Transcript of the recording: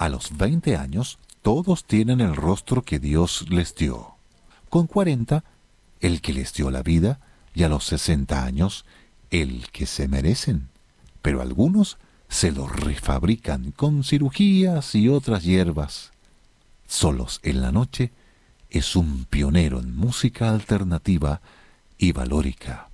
A los 20 años, todos tienen el rostro que Dios les dio. Con 40, el que les dio la vida, y a los 60 años, el que se merecen. Pero algunos se lo refabrican con cirugías y otras hierbas. Solos en la noche es un pionero en música alternativa y valórica.